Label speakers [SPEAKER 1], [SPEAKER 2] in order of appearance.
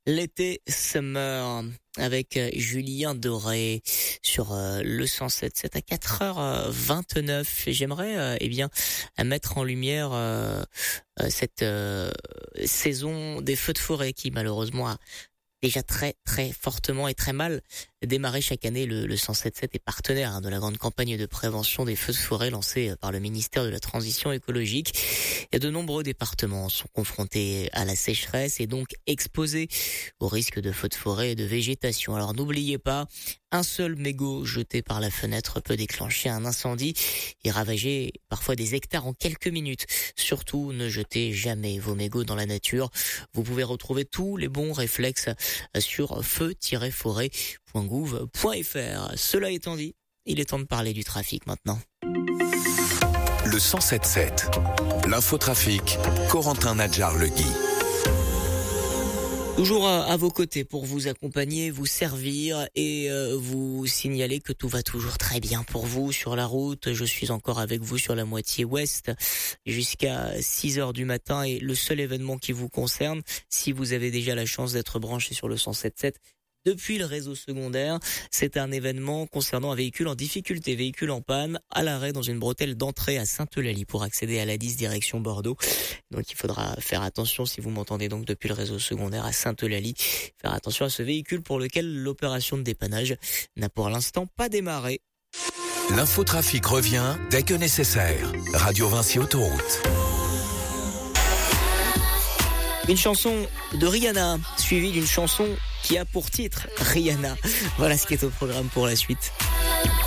[SPEAKER 1] L'été Summer avec Julien Doré sur le 107.7 à 4h29. J'aimerais mettre en lumière cette saison des feux de forêt qui malheureusement a déjà très très fortement et très mal démarré chaque année. Le 107.7 est partenaire de la grande campagne de prévention des feux de forêt lancée par le ministère de la Transition écologique. Et de nombreux départements sont confrontés à la sécheresse et donc exposés au risque de feux de forêt et de végétation. Alors n'oubliez pas, un seul mégot jeté par la fenêtre peut déclencher un incendie et ravager parfois des hectares en quelques minutes. Surtout, ne jetez jamais vos mégots dans la nature. Vous pouvez retrouver tous les bons réflexes sur feu-forêt.gouv.fr. Cela étant dit, il est temps de parler du trafic maintenant.
[SPEAKER 2] Le 107.7, l'infotrafic, Corentin Nadjar-Legui.
[SPEAKER 1] Toujours à vos côtés pour vous accompagner, vous servir et vous signaler que tout va toujours très bien pour vous sur la route. Je suis encore avec vous sur la moitié ouest jusqu'à 6h du matin et le seul événement qui vous concerne, si vous avez déjà la chance d'être branché sur le 107.7 depuis le réseau secondaire, c'est un événement concernant un véhicule en difficulté, véhicule en panne, à l'arrêt dans une bretelle d'entrée à Sainte-Eulalie pour accéder à la 10 direction Bordeaux. Donc il faudra faire attention si vous m'entendez donc depuis le réseau secondaire à Sainte-Eulalie, faire attention à ce véhicule pour lequel l'opération de dépannage n'a pour l'instant pas démarré.
[SPEAKER 2] L'infotrafic revient dès que nécessaire. Radio Vinci Autoroute.
[SPEAKER 1] Une chanson de Rihanna, suivie d'une chanson qui a pour titre Rihanna. Voilà ce qui est au programme pour la suite.